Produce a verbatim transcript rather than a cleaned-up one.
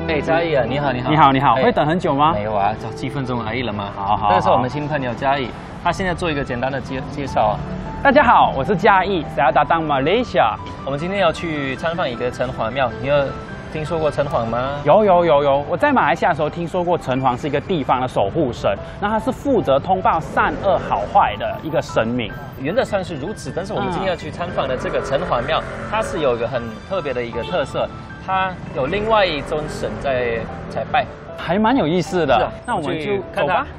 哎，嘉义啊，你好，你好， 你好，你好，会等很久吗？ 没有啊，就几分钟而已了嘛。 好好， 这是我们新朋友嘉义，他现在做一个简单的介介绍。 大家好，我是嘉义，saya datang Malaysia。 我们今天要去参访一个城隍庙，你有听说过城隍吗？ 有有有有，我在马来西亚的时候听说过城隍是一个地方的守护神，那他是负责通报善恶好坏的一个神明。 原则上是如此，但是我们今天要去参访的这个城隍庙，它是有一个很特别的一个特色，它有另外一尊神在在拜， 还蛮有意思的。那我们就看它